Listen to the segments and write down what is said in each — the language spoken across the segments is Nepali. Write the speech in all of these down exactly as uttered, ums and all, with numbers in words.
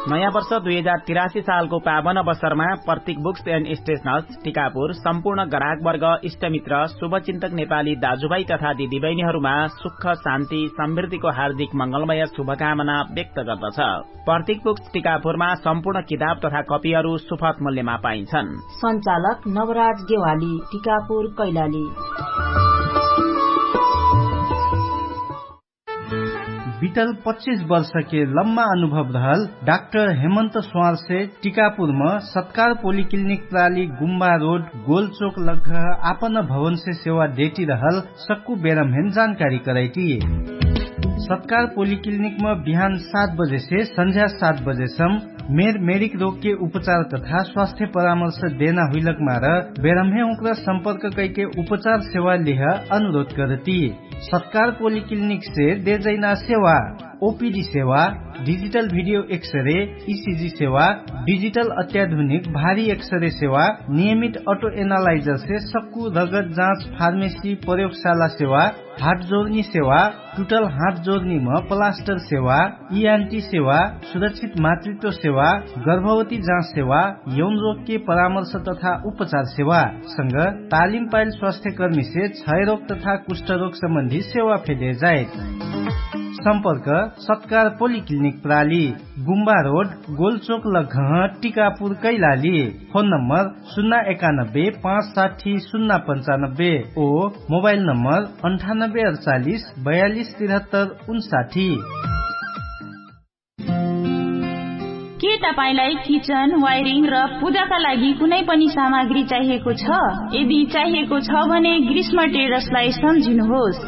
नयाँ वर्ष दुई हजार तिरासी सालको पावन अवसरमा प्रतीक बुक्स एण्ड स्टेशनर्स टीकापुर सम्पूर्ण ग्राहक वर्ग इष्टमित्र शुभचिन्तक नेपाली दाजुभाइ तथा दिदीबहिनीहरूमा सुख शान्ति समृद्धिको हार्दिक मंगलमय शुभकामना व्यक्त गर्दछ। प्रतीक बुक्स टीकापुरमा सम्पूर्ण किताब तथा कपीहरू सुपथ मूल्यमा पाइन्छन्। सञ्चालक नवराज गेवाली, टीकापुर कैलाली। बीतल पच्चीस वर्ष के लम्बा अनुभव रहल डाक्टर हेमंत सुवाल से टीकापुर में सत्कार पोलिक्लिनिक प्राली गुम्बा रोड गोलचोक लग आपन भवन से सेवा देती रहल सक्कू बेरमहेन जानकारी कराई। सत्कार पोलिक्लिनिक में बिहान सात बजे से संध्या सात बजे सम मेर मेरिक रोग के उपचार तथा स्वास्थ्य परामर्श देना हुइलक मार बेरमहे उनका संपर्क करके उपचार सेवा लिह अनुरोध करती। सत्कार पोलिक्लिनिक से दे जैना सेवा ओपीडी सेवा, डिजिटल भिडियो एक्सरे, ईसीजी सेवा, डिजिटल अत्याधुनिक भारी एक्सरे सेवा, नियमित ऑटो एनालाइजर से सक्कू रगत जांच, फार्मेसी, प्रयोगशाला सेवा, हाथ जोड़नी सेवा, टूटल हाथ जोड़नी में प्लास्टर सेवा, ईएनटी सेवा, सुरक्षित मातृत्व सेवा, गर्भवती जांच सेवा, यौन रोग के परामर्श तथा उपचार सेवा संग तालिम पाइल स्वास्थ्य कर्मी से क्षय रोग तथा कुष्ठ रोग संबंधी सेवा फेदे जाए। संपर्क सत्कार पोलिक्लिनिक प्राली गुम्बा road गोलचोक लघह Tikapur Kailali. Phone number शून्य एकानब्बे पाँच साठी शून्य पंचानब्बे ओ मोबाइल नंबर अंठानब्बे अड़चालीस बयालीस तिहत्तर उनसाठी। के तपाईलाई किचन, वायरिङ र पूजाका लागि कुनै पनि सामग्री चाहिएको छ? यदि चाहिएको छ भने ग्रीष्म टेरेसलाई सम्झिनुहोस्।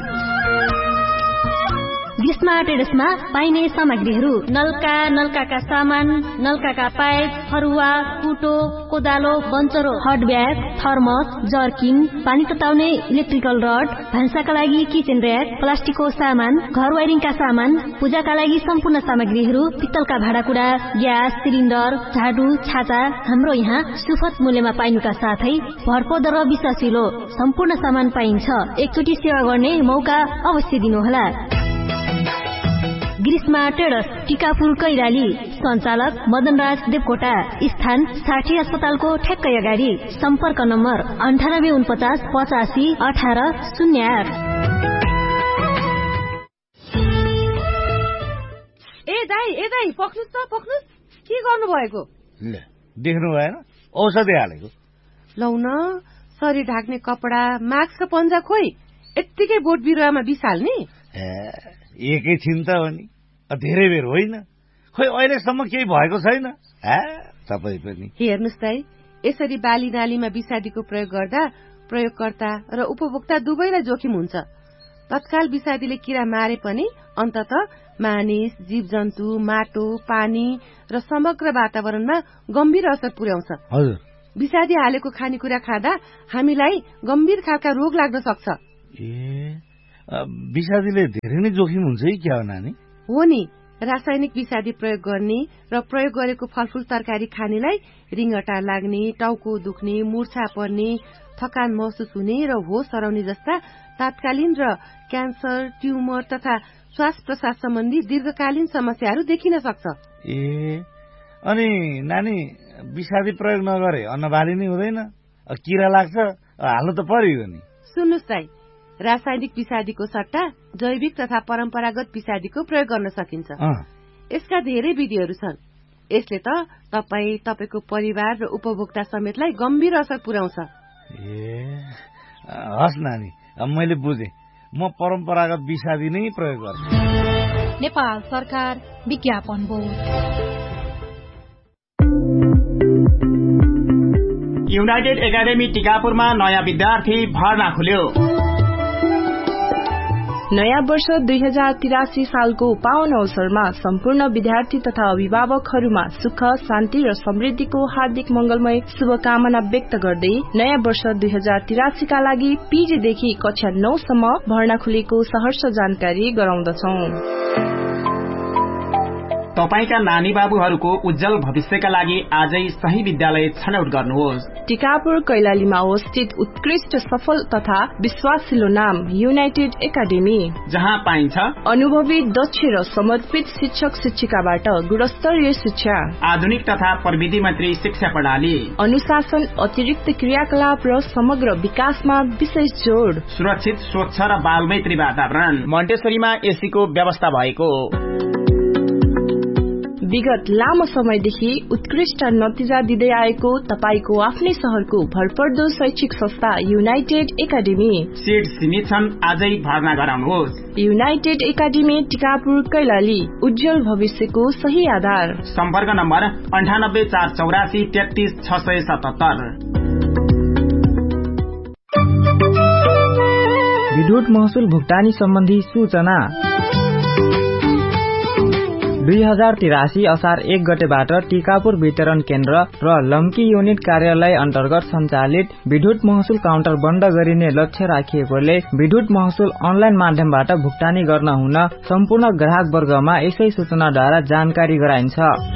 ग्रीष्मा टेरेसमा पाइने सामग्रीहरू नलका, नलकाका सामान, नलकाका पाइप, फरुवा, कुटो, कोदालो, बन्चरो, हट ब्याग, थर्मस, जर्किन, पानी तताउने इलेक्ट्रिकल रड, भान्साका लागि किचन र्याक, प्लास्टिकको सामान, घर वायरिङका सामान, पूजाका लागि सम्पूर्ण सामग्रीहरू, पित्तलका भाँडाकुँडा, ग्यास सिलिन्डर, झाडु, छाता हाम्रो यहाँ सुपथ मूल्यमा पाइनुका साथै भरपर्दो र विश्वासिलो सम्पूर्ण सामान पाइन्छ। एकचोटि सेवा गर्ने मौका अवश्य दिनुहोला। ग्रीष्मा टेरेस टीकापुर कैलाली। सञ्चालक मदनराज देवकोटा। स्थान साठी अस्पतालको ठ्याक्कै अगाडि। सम्पर्क नम्बर अन्ठानब्बे उनपचास पचासी अठार शून्य आठ। ए दाई ए दाई पक्नुस् त पक्नुस्। के गर्नु भएको? ल देख्नु भएन औषधि हालेको। लौ न शरीर ढाक्ने कपडा, मास्क र पन्जा खोइ यत्तिकै बोट बिरुवामा बिसाल्ने? एकैछिन त हो नि, धेरै बेर होइन। खोइ अहिलेसम्म केही भएको छैन। तपाईँ पनि हेर्नुहोस् दाइ, यसरी बाली नालीमा विषादीको प्रयोग गर्दा प्रयोगकर्ता र उपभोक्ता दुवैलाई जोखिम हुन्छ। तत्काल विषादीले किरा मारे पनि अन्तत मानिस, जीव जन्तु, माटो, पानी र समग्र वातावरणमा गम्भीर असर पुर्याउँछ। हजुर, विषादी हालेको खानेकुरा खाँदा हामीलाई गम्भीर खालका रोग लाग्न सक्छ। ए विषादीले धेरै नै जोखिम हुन्छ है क्या हो नानी? हो नि, रासायनिक विषादी प्रयोग गर्ने र प्रयोग गरेको फलफूल तरकारी खानेलाई रिङ्गटा लाग्ने, टाउको दुख्ने, मूर्छा पर्ने, थकान महसुस हुने र होस हराउने जस्ता तात्कालीन र क्यान्सर, ट्युमर तथा श्वास प्रश्वास सम्बन्धी दीर्घकालीन समस्याहरू देखिन सक्छ। ए अनि नानी विषादी प्रयोग नगरे अन्नबाली नै हुँदैन, किरा लाग्छ, हाल्नु त पर्यो नि। सुन्नुहोस् दाइ, रासायनिक विषादीको सट्टा जैविक तथा परम्परागत विषादीको प्रयोग गर्न सकिन्छ। यसका धेरै विधिहरू छन्। यसले त तपाईँ, तपाईँको परिवार र उपभोक्ता समेतलाई गम्भीर असर पुर्याउँछ। ए हस् नानी, मैले बुझे। म परम्परागत विषादी नै प्रयोग गर्छु। नेपाल सरकार विज्ञापन बोर्ड। युनाइटेड एकाडेमी टीकापुरमा नयाँ विद्यार्थी भर्ना खुल्यो। नयाँ वर्ष दुई हजार तिरासी सालको पावन अवसरमा सम्पूर्ण विद्यार्थी तथा अभिभावकहरूमा सुख, शान्ति र समृद्धिको हार्दिक मंगलमय शुभकामना व्यक्त गर्दै नयाँ वर्ष दुई हजार तिरासीका लागि पीजीदेखि कक्षा नौसम्म भर्ना खुलेको सहर्ष जानकारी गराउँदछौं। तपाईका नानी बाबुहरूको उज्जवल भविष्यका लागि आजै सही विद्यालय छनौट गर्नुहोस्। टिकापुर कैलालीमा अवस्थित उत्कृष्ट सफल तथा विश्वासिलो नाम युनाइटेड एकाडेमी, जहाँ पाइन्छ अनुभवी दक्ष र समर्पित शिक्षक शिक्षिकाबाट गुणस्तरीय शिक्षा, आधुनिक तथा प्रविधि मैत्री शिक्षा प्रणाली, अनुशासन, अतिरिक्त क्रियाकलाप र समग्र विकासमा विशेष जोड, सुरक्षित स्वच्छ र बालमैत्री वातावरण, मोन्टेसरीमा एसीको व्यवस्था भएको। विगत लामो समयदेखि उत्कृष्ट नतिजा दिँदै आएको तपाईको आफ्नै शहरको भरपर्दो शैक्षिक संस्था युनाइटेड एकाडेमी, सीट सीमित छन्, आजै भर्ना गराउनुहोस्। युनाइटेड एकाडेमी टिकापुर कैलाली, उज्जवल भविष्यको सही आधार। सम्पर्क नम्बर अन्ठानब्बे चार चौरासी तेत्तीस छ सय सतहत्तर। विद्युत महसुल भुक्तानी सम्बन्धी सूचना दुई हजार तिरासी असार एक गतेबाट टिकापुर वितरण केन्द्र र लम्की युनिट कार्यालय अन्तर्गत सञ्चालित विद्युत महसुल काउन्टर बन्द गरिने लक्ष्य राखिएकोले विद्युत महसुल अनलाइन माध्यमबाट भुक्तानी गर्न हुन सम्पूर्ण ग्राहक वर्गमा यसै सूचनाद्वारा जानकारी गराइन्छ।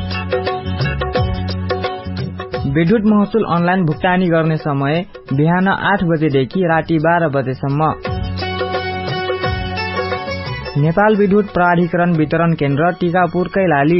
विद्युत महसुल अनलाइन भुक्तानी गर्ने समय बिहान आठ बजेदेखि राति बाह्र बजेसम्म। नेपाल विद्युत प्राधिकरण वितरण केन्द्र टिकापुर कैलाली।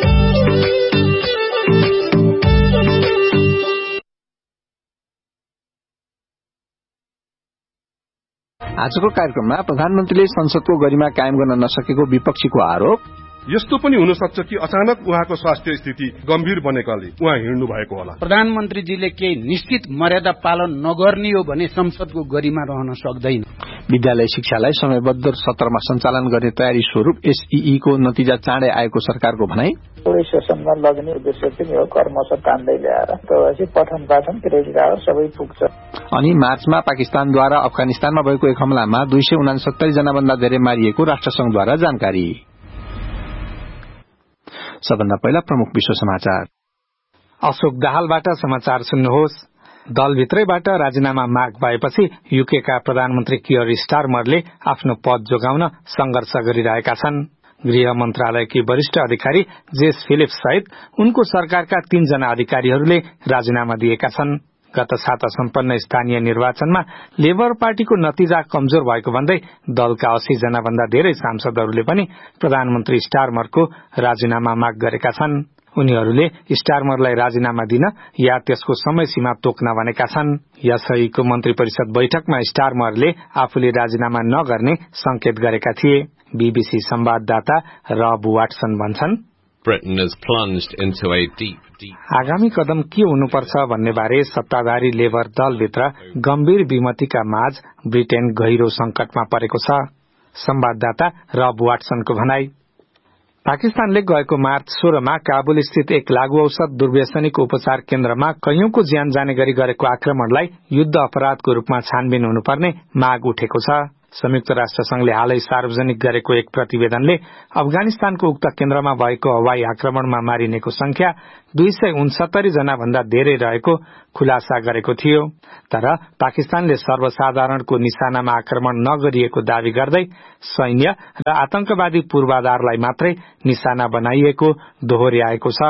आजको कार्यक्रममा प्रधानमन्त्रीले संसदको गरिमा कायम गर्न नसकेको विपक्षीको आरोप। यस्तो पनि हुन सक्छ कि अचानक उहाँको स्वास्थ्य स्थिति गम्भीर बनेकाले उहाँ हिँड्नु भएको होला। प्रधानमन्त्रीजीले केही निश्चित मर्यादा पालन नगर्ने हो भने संसदको गरिमा रहन सक्दैन। विद्यालय शिक्षालाई समयबद्ध सत्रमा सञ्चालन गर्ने तयारी स्वरूप एसईई को नतिजा चाँडै आएको सरकारको भनाई। सेसनमा लग्ने उद्देश्य पनि हो, कर्मश तान्दै ल्याएर त्यसपछि पठन पाठन क्रेडिट सबै पुग्छ। अनि मार्चमा पाकिस्तानद्वारा अफगानिस्तानमा भएको एक हमलामा दुई सय उनासत्तरी जना भन्दा धेरै मारिएको राष्ट्रसंघद्वारा जानकारी। सबभन्दा पहिला प्रमुख विश्व समाचार। अशोक दाहालबाट समाचार सुन्नुहोस्। दलभित्रैबाट राजीनामा माग भएपछि युकेका प्रधानमन्त्री कियर स्टारमरले आफ्नो पद जोगाउन संघर्ष गरिरहेका छन्। गृह मन्त्रालयकी वरिष्ठ अधिकारी जेस फिलिप्स सहित उनको सरकारका तीनजना अधिकारीहरूले राजीनामा दिएका छन्। गत साता सम्पन्न स्थानीय निर्वाचनमा लेबर पार्टीको नतिजा कमजोर भएको भन्दै दलका अस्सी जना भन्दा धेरै सांसदहरूले पनि प्रधानमन्त्री स्टारमरको राजीनामा माग गरेका छन्। उनीहरूले स्टारमरलाई राजीनामा दिन या त्यसको समय सीमा तोक्न भनेका छन्। यसैको मन्त्री परिषद बैठकमा स्टारमरले आफूले राजीनामा नगर्ने संकेत गरेका थिए। बीबीसी संवाददाता रब वाटसन भन्छन्, Britain has plunged into a deep, deep... आगामी कदम के हुनुपर्छ भन्ने बारे सत्ताधारी लेबर दलभित्र गम्भीर विमतिका माझ ब्रिटेन गहिरो संकटमा परेको छ। संवाददाता रब वाटसनको भनाई। पाकिस्तानले गएको मार्च सोह्रमा काबुल स्थित एक लागू औषध दुर्व्यसनीको उपचार केन्द्रमा कैयौंको ज्यान जाने गरी गरेको आक्रमणलाई युद्ध अपराधको रूपमा छानबिन हुनुपर्ने माग उठेको छ। संयुक्त राष्ट्र संघले हालै सार्वजनिक गरेको एक प्रतिवेदनले अफगानिस्तानको उक्त केन्द्रमा भएको हवाई आक्रमणमा मारिनेको संख्या दुई सय उनसत्तरी जना भन्दा धेरै रहेको खुलासा गरेको थियो। तर पाकिस्तानले सर्वसाधारणको निशानामा आक्रमण नगरिएको दावी गर्दै सैन्य र आतंकवादी पूर्वाधारलाई मात्रै निशाना बनाइएको दोहोर्याएको छ।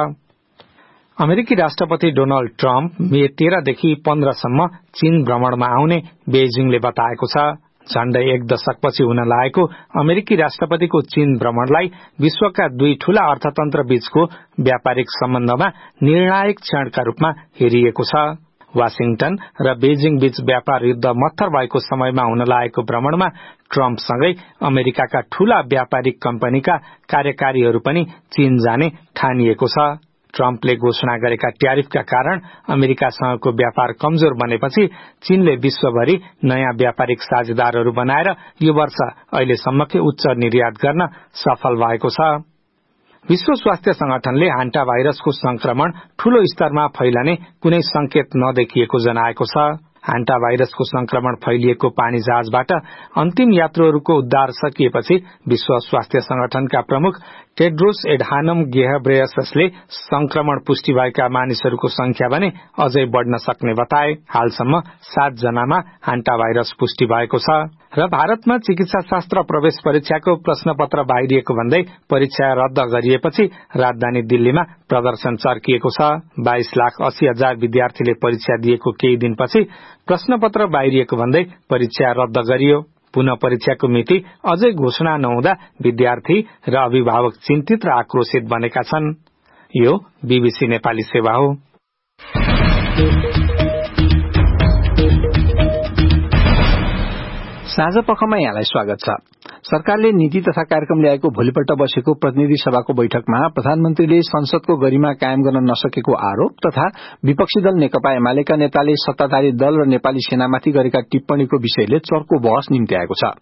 अमेरिकी राष्ट्रपति डोनाल्ड ट्रम्प मे तेह्रदेखि पन्ध्रसम्म चीन भ्रमणमा आउने बेजिङले बताएको छ। झण्डै एक दशकपछि हुन लागेको अमेरिकी राष्ट्रपतिको चीन भ्रमणलाई विश्वका दुई ठूला अर्थतन्त्र बीचको व्यापारिक सम्बन्धमा निर्णायक क्षणका रूपमा हेरिएको छ। वाशिंगटन र बेजिङ बीच व्यापार युद्ध मत्थर भएको समयमा हुन लागेको भ्रमणमा ट्रम्पसँगै अमेरिकाका ठूला व्यापारिक कम्पनीका कार्यकारीहरू पनि चीन जाने ठानिएको छ। ट्रम्पले घोषणा गरेका ट्यारिफका कारण अमेरिकासँगको व्यापार कमजोर बनेपछि चीनले विश्वभरि नयाँ व्यापारिक साझेदारहरू बनाएर यो वर्ष अहिलेसम्मकै उच्च निर्यात गर्न सफल भएको छ। विश्व स्वास्थ्य संगठनले हान्टा भाइरसको संक्रमण ठूलो स्तरमा फैलने कुनै संकेत नदेखिएको जनाएको छ। हान्टा भाइरसको संक्रमण फैलिएको पानी जहाजबाट अन्तिम यात्रुहरूको उद्धार सकिएपछि विश्व स्वास्थ्य संगठनका प्रमुख टेड्रोस एडहानम गेब्रेयससले संक्रमण पुष्टि भएका मानिसहरूको संख्या भने अझै बढ़न सक्ने बताए। हालसम्म सात जनामा हान्टा भाइरस पुष्टि भएको छ। र भारतमा चिकित्सा शास्त्र प्रवेश परीक्षाको प्रश्नपत्र बाहिरिएको भन्दै परीक्षा रद्द गरिएपछि राजधानी दिल्लीमा प्रदर्शन चर्किएको छ। बाइस लाख अस्सी हजार विद्यार्थीले परीक्षा दिएको केही दिनपछि प्रश्नपत्र बाहिरिएको भन्दै परीक्षा रद्द गरियो। पुनः परीक्षाको मिति अझै घोषणा नहुँदा विद्यार्थी र अभिभावक चिन्तित र आक्रोशित बनेका छन्। यो बीबीसी नेपाली सेवा हो। साझा पखमा यहाँलाई स्वागत छ। सरकारले नीति तथा कार्यक्रम ल्याएको भोलिपल्ट बसेको प्रतिनिधि सभाको बैठकमा प्रधानमन्त्रीले संसदको गरिमा कायम गर्न नसकेको आरोप तथा विपक्षी दल नेकपा एमालेका नेताले सत्ताधारी दल र नेपाली सेनामाथि गरेका टिप्पणीको विषयले चर्को बहस निम्त्याएको छ।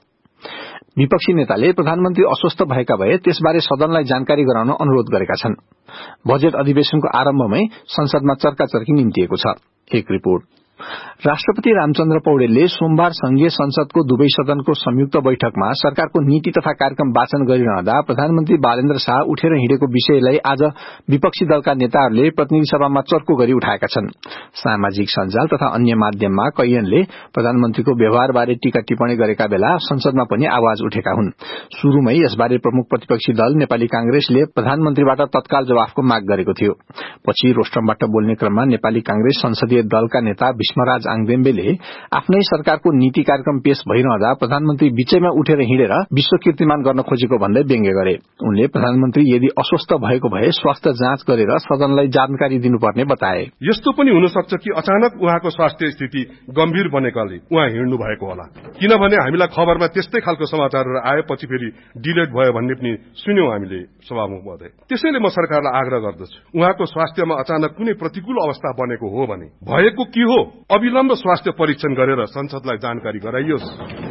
विपक्षी नेताले प्रधानमन्त्री अस्वस्थ भएका भए त्यसबारे सदनलाई जानकारी गराउन अनुरोध गरेका छन्। बजेट अधिवेशनको आरम्भमै संसदमा चर्काचर्की निम्तिएको छ। एक रिपोर्ट। राष्ट्रपति रामचन्द्र पौडेलले सोमबार संघीय संसदको दुवै सदनको संयुक्त बैठकमा सरकारको नीति तथा कार्यक्रम वाचन गरिरहँदा प्रधानमन्त्री बालेन्द्र शाह उठेर हिँडेको विषयलाई आज विपक्षी दलका नेताहरूले प्रतिनिधि सभामा चर्को गरी उठाएका छन्। सामाजिक सञ्जाल तथा अन्य माध्यममा कैयनले प्रधानमन्त्रीको व्यवहारबारे टीका टिप्पणी गरेका बेला संसदमा पनि आवाज उठेका हुन्। शुरूमै यसबारे प्रमुख प्रतिपक्षी दल नेपाली कांग्रेसले प्रधानमन्त्रीबाट तत्काल जवाफको माग गरेको थियो। पछि रोस्टमबाट बोल्ने क्रममा नेपाली कांग्रेस संसदीय दलका नेता विष्मराज आङदेम्बेले आफ्नै सरकारको नीति कार्यक्रम पेश भइरहँदा प्रधानमन्त्री बीचैमा उठेर हिँडेर विश्व कीर्तिमान गर्न खोजेको भन्दै व्यङ्ग्य गरे। उनले प्रधानमन्त्री यदि अस्वस्थ भएको भए स्वास्थ्य जाँच गरेर सदनलाई जानकारी दिनुपर्ने बताए। यस्तो पनि हुन सक्छ कि अचानक उहाँको स्वास्थ्य स्थिति गम्भीर बनेकाले उहाँ हिँड्नु भएको होला, किनभने हामीलाई खबरमा त्यस्तै खालको समाचारहरू आएपछि फेरि डिलेट भयो भन्ने पनि सुन्यौं हामीले सभामुख महोदय। त्यसैले म सरकारलाई आग्रह गर्दछु, उहाँको स्वास्थ्यमा अचानक कुनै प्रतिकूल अवस्था बनेको हो भने भएको के हो अविलम्ब स्वास्थ्य परीक्षण गरेर संसदलाई जानकारी गराइयोस्।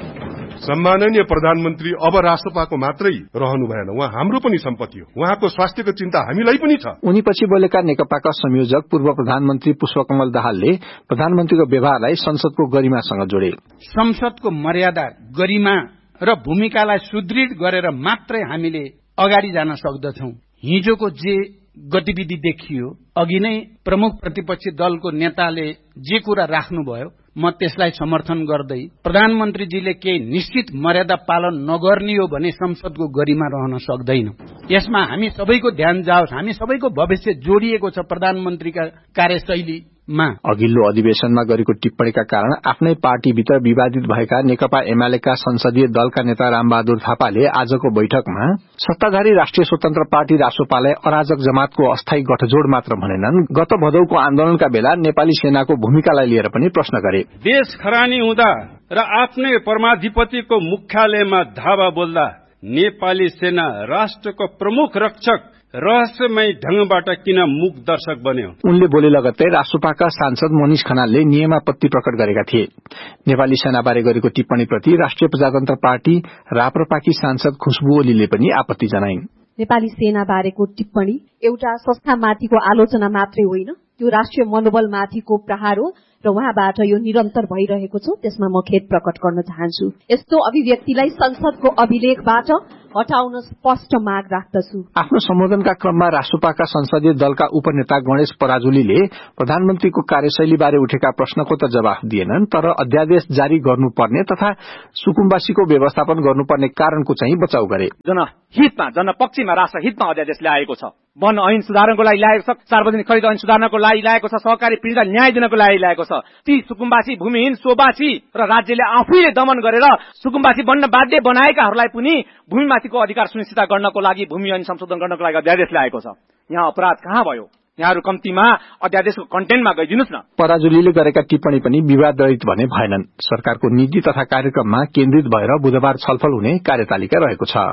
सम्माननीय प्रधानमन्त्री अब राष्ट्रपाको मात्रै रहनु भएन, उहाँ हाम्रो पनि सम्पत्ति हो। उहाँको स्वास्थ्यको चिन्ता हामीलाई पनि छ। उनी पछि बोलेका नेकपाका संयोजक पूर्व प्रधानमन्त्री पुष्पकमल दाहालले प्रधानमन्त्रीको व्यवहारलाई संसदको गरिमासँग जोडे। संसदको मर्यादा, गरिमा र भूमिकालाई सुदृढ गरेर मात्रै हामीले अगाडि जान सक्दछौं। हिजोको जे गतिविधि देखियो, अघि नै प्रमुख प्रतिपक्षी दलको नेताले जे कुरा राख्नुभयो म त्यसलाई समर्थन गर्दै प्रधानमन्त्रीजीले केही निश्चित मर्यादा पालन नगर्ने हो भने संसदको गरिमा रहन सक्दैन। यसमा हामी सबैको ध्यान जाओस्, हामी सबैको भविष्य जोडिएको छ प्रधानमन्त्रीका कार्यशैलीमा। अघिल्लो अधिवेशनमा गरेको टिप्पणीका कारण आफ्नै पार्टीभित्र विवादित भएका नेकपा एमालेका संसदीय दलका नेता रामबहादुर थापाले आजको बैठकमा सत्ताधारी राष्ट्रिय स्वतन्त्र पार्टी रासोपालाई अराजक जमातको अस्थायी गठजोड मात्र भनेनन्, गत भदौको आन्दोलनका बेला नेपाली सेनाको भूमिकालाई लिएर पनि प्रश्न गरे। देश खरानी हुँदा र आफ्नै परमाधिपतिको मुख्यालयमा धावा बोल्दा नेपाली सेना राष्ट्रको प्रमुख रक्षक रहस्यमय ढंगबाट किन मुख दर्शक बन्यो? उनले बोले लगत्तै रासोपाका सांसद मनिष खनालले नियमापत्ति प्रकट गरेका थिए। नेपाली सेनाबारे गरेको टिप्पणीप्रति राष्ट्रिय प्रजातन्त्र पार्टी राप्रपाकी सांसद खुशबु ओलीले पनि आपत्ति जनाइन्। नेपाली सेना बारेको टिप्पणी एउटा संस्थामाथिको आलोचना मात्रै होइन, त्यो राष्ट्रिय मनोबलमाथिको प्रहार हो र उहाँबाट यो निरन्तर भइरहेको छ। त्यसमा म खेद प्रकट गर्न चाहन्छु। यस्तो अभिव्यक्तिलाई संसदको अभिलेखबाट हटाउन स्पष्ट माग राख्दछु। आफ्नो सम्बोधनका क्रममा रासोपाका संसदीय दलका उपनेता गणेश पराजुलीले प्रधानमन्त्रीको कार्यशैलीबारे उठेका प्रश्नको त जवाफ दिएनन्, तर अध्यादेश जारी गर्नुपर्ने तथा सुकुम्बासीको व्यवस्थापन गर्नुपर्ने कारणको चाहिँ बचाउ गरे। जनहितमा, जनपक्षीमा, राष्ट्रहितमा अध्यादेश ल्याएको छ। वन ऐन सुधारनको लागि ल्याएको छ, सार्वजनिक खरिद ऐन सुधार्नको लागि ल्याएको छ, सहकारी पीडितलाई न्याय दिनको लागि ल्याएको छ। ती सुकुम्बासी, भूमिहीन, सोबासी र राज्यले आफैले दमन गरेर सुकुम्बासी बन्न बाध्य बनाएकाहरूलाई पनि भूमिमाथिको अधिकार सुनिश्चित गर्नको लागि भूमि ऐन संशोधन गर्नको लागि अध्यादेश ल्याएको छ। यहाँ अपराध कहाँ भयो? यहाँहरू कम्तीमा अध्यादेशको कन्टेन्टमा गइदिनुस् न। पराजुलीले गरेका टिप्पणी पनि विवादरहित भने भएनन्। सरकारको नीति तथा कार्यक्रममा केन्द्रित भएर बुधबार छलफल हुने कार्यतालिका रहेको छ।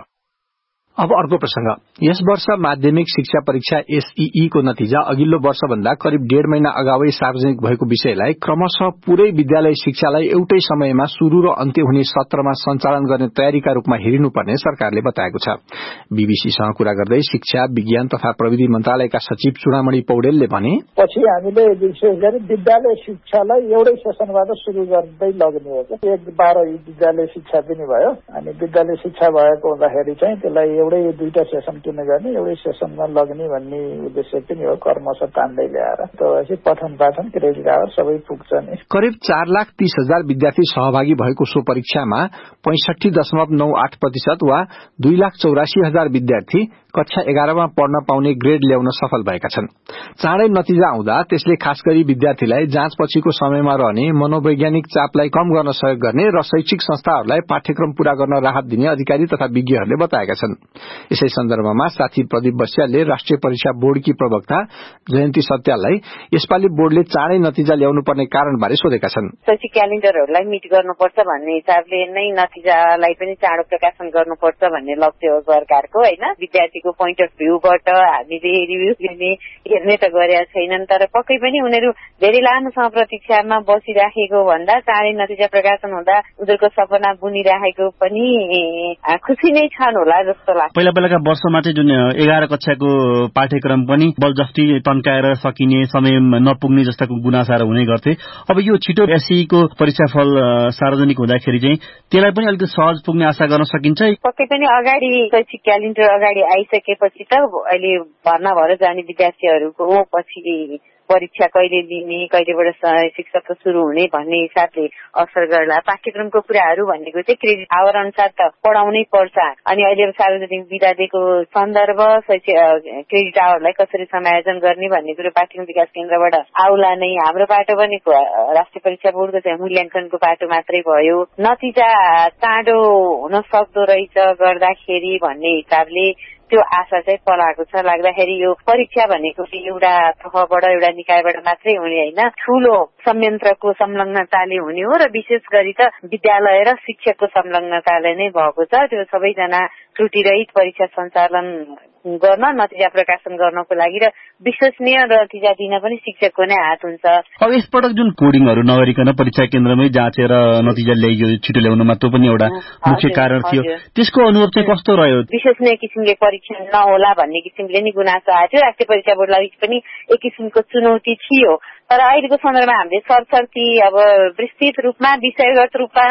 अब अर्को प्रसंग। यस वर्ष माध्यमिक शिक्षा परीक्षा एसईई को नतिजा अघिल्लो वर्षभन्दा करिब डेढ़ महिना अगावै सार्वजनिक भएको विषयलाई क्रमशः पूरै विद्यालय शिक्षालाई एउटै समयमा शुरू र अन्त्य हुने सत्रमा सञ्चालन गर्ने तयारीका रूपमा हेरिनुपर्ने सरकारले बताएको छ। बीबीसीसँग कुरा गर्दै शिक्षा, विज्ञान तथा प्रविधि मन्त्रालयका सचिव चुडामणि पौडेलले भने, पछि हामीले विशेष गरी विद्यालय शिक्षालाई एउटै सेसनबाट शुरू गर्दै लग्ने हो। एक बाह्र विद्यालय शिक्षा पनि भयो अनि विद्यालय शिक्षा भएको हुँदाखेरि चाहिँ त्यसलाई एउटै दुईटा सेसन किन गर्ने, एउटै सेसनमा लग्ने भन्ने उद्देश्य पनि हो। कर्मश तान्दै ल्याएर त्यसपछि पठन पाठन क्रेडिट आवर सबै पुग्छ नि। करिब चार लाख तीस हजार विद्यार्थी सहभागी भएको सो परीक्षामा पैंसठी दशमलव नौ आठ प्रतिशत वा दुई लाख चौरासी हजार विद्यार्थी कक्षा एघारमा पढ्न पाउने ग्रेड ल्याउन सफल भएका छन्। चाँडै नतिजा आउँदा त्यसले खास गरी विद्यार्थीलाई जाँच पछिको समयमा रहने मनोवैज्ञानिक चापलाई कम गर्न सहयोग गर्ने र शैक्षिक संस्थाहरूलाई पाठ्यक्रम पूरा गर्न राहत दिने अधिकारी तथा विज्ञहरूले बताएका छन्। यसै सन्दर्भमा साथी प्रदीप बस्यालले राष्ट्रिय परीक्षा बोर्डकी प्रवक्ता जयन्ती सत्याललाई यसपालि बोर्डले चाँडै नतिजा ल्याउनु पर्ने कारणबारे सोधेका छन्। शैक्षिक क्यालेन्डरहरूलाई मिट गर्नुपर्छ भन्ने हिसाबले नै नतिजालाई पनि चाँडो प्रकाशन गर्नुपर्छ भन्ने लक्ष्य हो सरकारको, होइन। विद्यार्थीको पोइन्ट अफ भ्यूबाट हामीले रिभ्यू लिने हेर्ने त गरेका छैनन्, तर पक्कै पनि उनीहरू धेरै लामो समय प्रतीक्षामा बसिराखेको भन्दा चाँडै नतिजा प्रकाशन हुँदा उनीहरूको सपना बुनिराखेको पनि खुसी नै छन् होला जस्तो लाग्छ। पहिला पहिलाका वर्षमा चाहिँ जुन एघार कक्षाको पाठ्यक्रम पनि बलजफ्ती तन्काएर सकिने, समय नपुग्ने जस्ताको गुनासाहरू हुने गर्थे। अब यो छिटो एससीको परीक्षाफल सार्वजनिक हुँदाखेरि चाहिँ त्यसलाई पनि अलिकति सहज पुग्ने आशा गर्न सकिन्छ। पक्कै पनि अगाडि शैक्षिक क्यालेन्डर अगाडि आइसकेपछि त अहिले भर्ना भएर जाने विद्यार्थीहरूको पछि परीक्षा कहिले लिने, कहिलेबाट शिक्षकको सुरु हुने भन्ने हिसाबले असर गर्ला। पाठ्यक्रमको कुराहरू भनेको चाहिँ क्रेडिट आवर अनुसार त पढाउनै पर्छ। अनि अहिले सार्वजनिक विदा दिएको सन्दर्भ क्रेडिट आवरलाई कसरी समायोजन गर्ने भन्ने कुरो पाठ्यक्रम विकास केन्द्रबाट आउला नै। हाम्रो पाटो भनेको राष्ट्रिय परीक्षा बोर्डको चाहिँ मूल्याङ्कनको पाटो मात्रै भयो। नतिजा चाँडो हुन सक्दो रहेछ गर्दाखेरि भन्ने हिसाबले त्यो आशा चाहिँ पलाएको छ। लाग्दाखेरि यो परीक्षा भनेको एउटा तहबाट एउटा निकायबाट मात्रै हुने होइन, ठूलो संयन्त्रको संलग्नताले हुने हो र विशेष गरी त विद्यालय र शिक्षकको संलग्नताले नै भएको छ। त्यो सबैजना त्रुटिरहित परीक्षा सञ्चालन गर्न, नतिजा प्रकाशन गर्नको लागि र विश्वसनीय नतिजा दिन पनि शिक्षकको नै हात हुन्छ। अब यसपटक जुन कोडिङहरू नगरिकन परीक्षा केन्द्रमै जाँचेर नतिजा ल्याइयो छिटो ल्याउनमा त्यो पनि एउटा मुख्य कारण थियो। त्यसको अनुभव चाहिँ कस्तो रह्यो? विश्वसनीय किसिमले परीक्षा नहोला भन्ने किसिमले नि गुनासो आएको थियो। राष्ट्रिय परीक्षा बोर्डलाई पनि एक किसिमको चुनौती थियो, तर अहिलेको सन्दर्भमा हामीले सरसर्ती अब विस्तृत रूपमा विषयगत रूपमा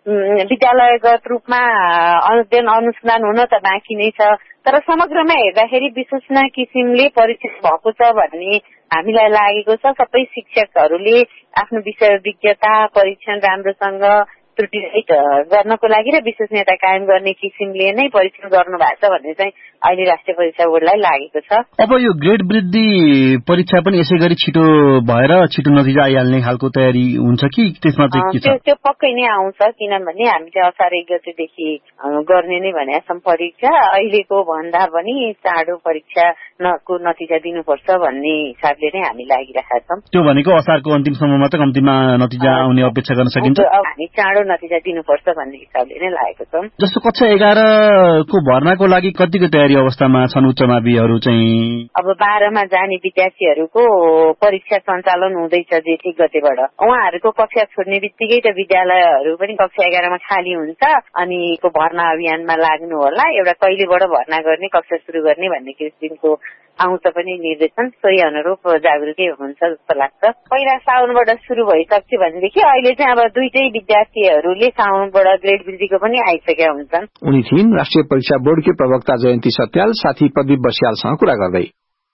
विद्यालयगत रूपमा अध्ययन अनुसन्धान हुन त बाँकी नै छ, तर समग्रमा हेर्दाखेरि विश्वसनीय किसिमले परीक्षण भएको छ भन्ने हामीलाई लागेको छ। सबै शिक्षकहरूले आफ्नो विषय विज्ञता परीक्षण राम्रोसँग त्रुटिरहित गर्नको लागि र विश्वसनीयता कायम गर्ने किसिमले नै परीक्षण गर्नु भएको छ भन्ने चाहिँ अहिले राष्ट्रिय परीक्षा बोर्डलाई लागेको छ। अब यो ग्रेड वृद्धि परीक्षा पनि यसै गरी छिटो भएर छिटो नतिजा आइहाल्ने खालको तयारी हुन्छ कि त्यसमा चाहिँ के छ? त्यो त्यो पक्कै नै आउँछ, किनभने हामीले असार एक गतेदेखि गर्ने नै भने छौँ परीक्षा। अहिलेको भन्दा पनि चाँडो परीक्षा को नतिजा दिनुपर्छ भन्ने हिसाबले नै हामी लागिरहेका छौँ। त्यो भनेको असारको अन्तिमसम्म मात्र कम्तीमा नतिजा आउने अपेक्षा गर्न सकिन्छ। हामी चाँडो नतिजा दिनुपर्छ भन्ने हिसाबले नै लागेको छौँ। जस्तो कक्षा एघारको भर्नाको लागि कतिको तयारी अवस्थामा छन् उच्च माविहरू चाहिँ? अब बाह्रमा जाने विद्यार्थीहरूको परीक्षा सञ्चालन हुँदैछ जेठ एक गतेबाट। उहाँहरूको कक्षा छोड्ने बित्तिकै त विद्यालयहरू पनि कक्षा एघारमा खाली हुन्छ अनि भर्ना अभियानमा लाग्नु होला। एउटा कहिलेबाट भर्ना गर्ने, कक्षा सुरु गर्ने भन्ने किसिमको आउँछ पनि निर्देशन, सोही अनुरूप जागरुकै हुनुहुन्छ जस्तो लाग्छ। पहिला साउनबाट सुरु भइसक्थ्यो भनेदेखि अहिले चाहिँ अब दुईटै विद्यार्थीहरूले साउनबाट ग्रेड वृद्धिको पनि आइसकेका हुन्छन्। उनी थिइन् राष्ट्रिय परीक्षा बोर्डकी प्रवक्ता जयन्ती सत्याल, साथी प्रदीप बस्यालसँग कुरा गर्दै।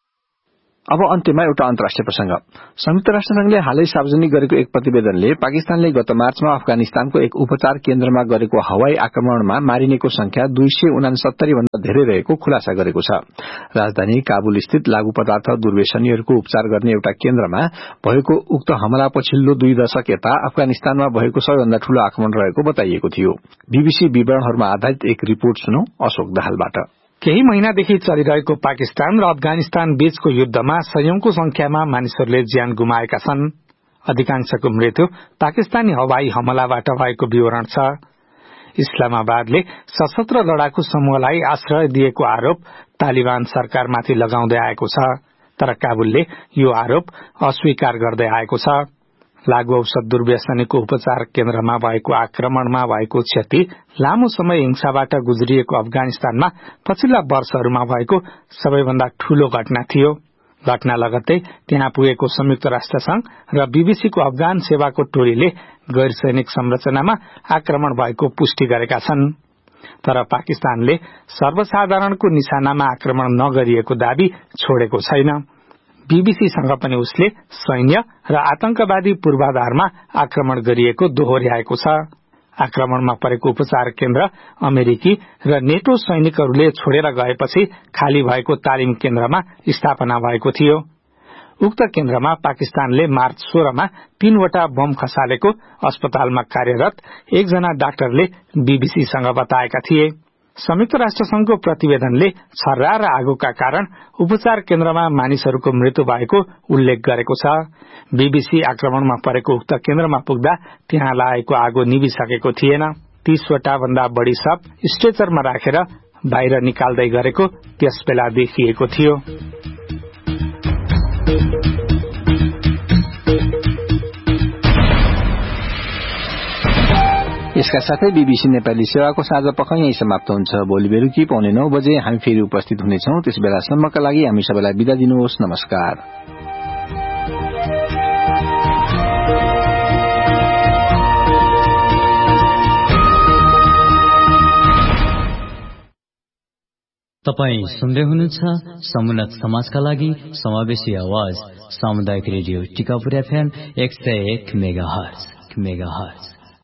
अब अन्त्यमा एउटा अन्तर्राष्ट्रिय प्रसंग। संयुक्त राष्ट्र संघले हालै सार्वजनिक गरेको एक प्रतिवेदनले पाकिस्तानले गत मार्चमा अफगानिस्तानको एक उपचार केन्द्रमा गरेको हवाई आक्रमणमा मारिनेको संख्या दुई सय उनासत्तरी भन्दा धेरै रहेको खुलासा गरेको छ। राजधानी काबुल स्थित लागू पदार्थ दुर्व्यसनीहरूको उपचार गर्ने एउटा केन्द्रमा भएको उक्त हमला पछिल्लो दुई दशक यता अफगानिस्तानमा भएको सबैभन्दा ठूलो आक्रमण रहेको बताइएको थियो। बीबीसी विवरणहरूमा आधारित एक रिपोर्ट सुनौ अशोक दाहालबाट। केही महिनादेखि चलिरहेको पाकिस्तान र अफगानिस्तान बीचको युद्धमा सयौंको संख्यामा मानिसहरूले ज्यान गुमाएका छन्। अधिकांशको मृत्यु पाकिस्तानी हवाई हमलाबाट भएको विवरण छ। इस्लामाबादले सशस्त्र लडाकु समूहलाई आश्रय दिएको आरोप तालिबान सरकारमाथि लगाउँदै आएको छ, तर काबुलले यो आरोप अस्वीकार गर्दै आएको छ। लागू औषध दुर्व्यसनीको उपचार केन्द्रमा भएको आक्रमणमा भएको क्षति लामो समय हिंसाबाट गुज्रिएको अफगानिस्तानमा पछिल्ला वर्षहरूमा भएको सबैभन्दा ठूलो घटना थियो। घटना लगत्तै त्यहाँ पुगेको संयुक्त राष्ट्र संघ र बीबीसीको अफगान सेवाको टोलीले गैर सैनिक संरचनामा आक्रमण भएको पुष्टि गरेका छन्। तर पाकिस्तानले सर्वसाधारणको निशानामा आक्रमण नगरिएको दावी छोडेको छैन। बीबीसीसँग पनि उसले सैन्य र आतंकवादी पूर्वाधारमा आक्रमण गरिएको दोहोर्याएको छ। आक्रमणमा परेको उपचार केन्द्र अमेरिकी र नेटो सैनिकहरूले छोडेर गएपछि खाली भएको तालिम केन्द्रमा स्थापना भएको थियो। उक्त केन्द्रमा पाकिस्तानले मार्च सोह्रमा तीनवटा बम खसालेको अस्पतालमा कार्यरत एकजना डाक्टरले बीबीसीसँग बताएका थिए। संयुक्त राष्ट्र संघको प्रतिवेदनले छर्रा र आगोका कारण उपचार केन्द्रमा मानिसहरूको मृत्यु भएको उल्लेख गरेको छ। बीबीसी आक्रमणमा परेको उक्त केन्द्रमा पुग्दा त्यहाँ लागेको आगो निभिसकेको थिएन। तीसवटा भन्दा बढ़ी शव स्ट्रेचरमा राखेर बाहिर निकाल्दै गरेको त्यस बेला देखिएको थियो। यसका साथै बीबीसी नेपाली सेवाको साझा पख यही समाप्त हुन्छ। भोलि बेलुकी पौने नौ बजे हामी फेरि उपस्थित हुनेछौं। त्यस बेलासम्मका लागि हामी सबैलाई बिदा दिनुहोस्। नमस्कार। तपाईँ सुन्दै हुनुहुन्छ समुन्नत समाजका लागि समावेशी आवाज सामुदायिक रेडियो टिकापुर एफएम एक सय एक मेगाहर्ज मेगाहर्ज।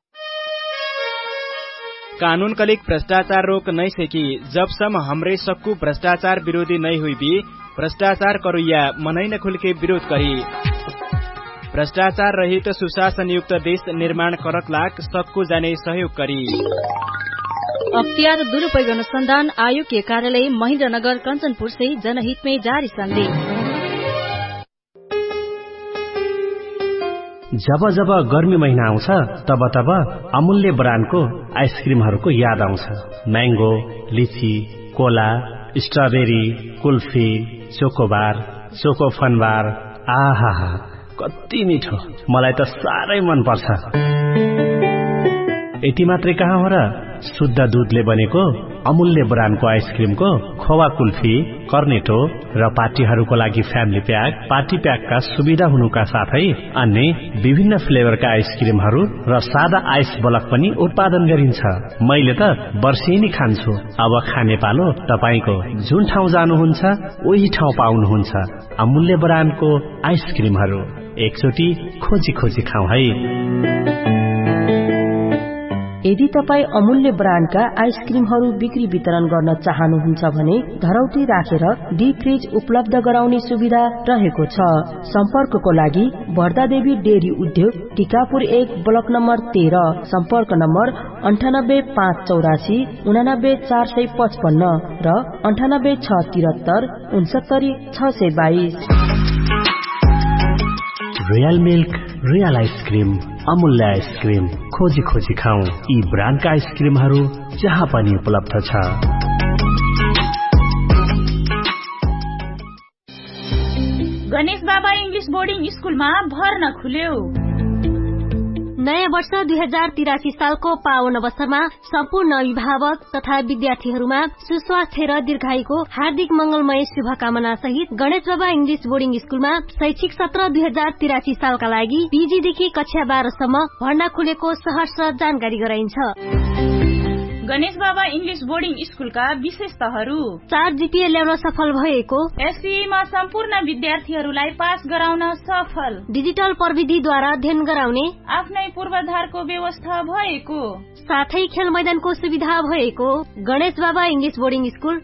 कानून कलिक भ्रष्टाचार रोक नहीं सकी जब सम हमरे सबको भ्रष्टाचार विरोधी नहीं हुई भी भ्रष्टाचार करुया मनै न खुल के विरोध करी। भ्रष्टाचार रहित सुशासन युक्त देश निर्माण करक लाग सबको जाने सहयोग करी। अख्तियार दुरुपयोग अनुसंधान आयोग के कार्यालय महेन्द्रनगर कंचनपुर से जनहित में जारी संदेश। जब जब गर्मी महिना आउँछ तब तब अमूल्य ब्रान्डको आइसक्रिमहरूको याद आउँछ। म्याङ्गो, लिची, Cola, strawberry, kulfi, chocobar, choco Fun Bar, आहा कति मिठो, मलाई त साह्रै मन पर्छ। यति मात्रै कहाँ हो र, शुद्ध दूधले बनेको अमूल्य ब्रान्डको आइसक्रिमको खोवा कुल्फी, कर्नेटो र पार्टीहरूको लागि फ्यामिली प्याक, पार्टी प्याकका सुविधा हुनुका साथै अन्य विभिन्न फ्लेभरका आइसक्रिमहरू र सादा आइस ब्लक पनि उत्पादन गरिन्छ। मैले त वर्षेनी खान्छु। अब खाने पालो तपाईको। जुन ठाउँ जानुहुन्छ उही ठाउँ पाउनुहुन्छ अमूल्य ब्रान्डको आइसक्रिमहरू। एकचोटि खोजी खोजी खाऊ है। यदि तपाई अमूल्य ब्रान्डका आइसक्रिमहरू बिक्री वितरण गर्न चाहनुहुन्छ भने धरौटी राखेर डीप फ्रिज उपलब्ध गराउने सुविधा रहेको छ। सम्पर्कको लागि बर्दादेवी डेरी उद्योग टिकापुर एक ब्लक नम्बर तेह्र, सम्पर्क नम्बर अन्ठानब्बे पाँच चौरासी उनानब्बे चार सय पचपन्न र अन्ठानब्बे छ तिहत्तर उनसत्तरी छ सय बाइस। रोयल मिल्क, रोयल आइसक्रिम, अमूल्य आइसक्रिम, खोजी खोजी खाऊ। यी ब्रान्डका आइसक्रिमहरू जहाँ पनि उपलब्ध छ। गणेश बाबा इंग्लिश बोर्डिंग स्कूलमा भर्ना खुल्यो। नयाँ वर्ष दुई हजार तिरासी सालको पावन अवसरमा सम्पूर्ण अभिभावक तथा विद्यार्थीहरूमा सुस्वास्थ्य र दीर्घायुको हार्दिक मंगलमय शुभकामना सहित गणेश बाबा इंग्लिश बोर्डिंग स्कूलमा शैक्षिक सत्र दुई हजार तिरासी सालका लागि पीजीदेखि कक्षा बाह्रसम्म भर्ना खुलेको सहर्ष जानकारी गराइन्छ। गणेश बाबा इंग्लिश बोर्डिंग स्कूलका विशेषताहरू: चार जीपीए ल्याउन सफल भएको, एससीईमा सम्पूर्ण विद्यार्थीहरूलाई पास गराउन सफल, डिजिटल प्रविधिद्वारा अध्ययन गराउने आफ्नै पूर्वाधारको व्यवस्था भएको, साथै खेल मैदानको सुविधा भएको। गणेश बाबा इंग्लिश बोर्डिंग स्कूल